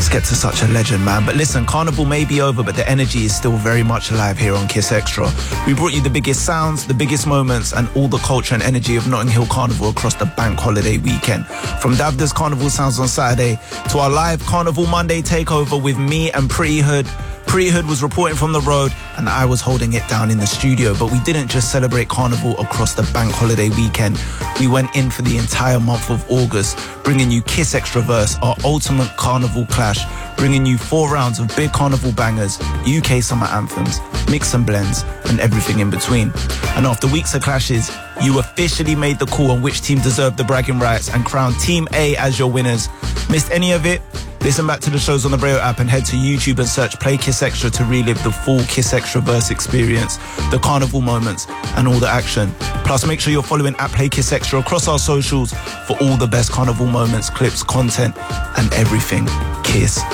get to such a legend, man. But listen, Carnival may be over, but the energy is still very much alive here on Kiss Extra. We brought you the biggest sounds, the biggest moments, and all the culture and energy of Notting Hill Carnival across the bank holiday weekend. From Davda's Carnival Sounds on Saturday to our live Carnival Monday takeover with me and Pretty Hood. Pretty Hood was reporting from the road and I was holding it down in the studio. But we didn't just celebrate Carnival across the bank holiday weekend. We went in for the entire month of August, bringing you Kiss Extraverse, our ultimate Carnival clash, bringing you 4 rounds of big Carnival bangers, UK summer anthems, mix and blends, and everything in between. And after weeks of clashes, you officially made the call on which team deserved the bragging rights and crowned Team A as your winners. Missed any of it? Listen back to the shows on the Braille app and head to YouTube and search Play Kiss Extra to relive the full Kiss Extraverse experience, the Carnival moments, and all the action. Plus, make sure you're following at Play Kiss Extra across our socials for all the best Carnival moments, clips, content, and everything Kiss.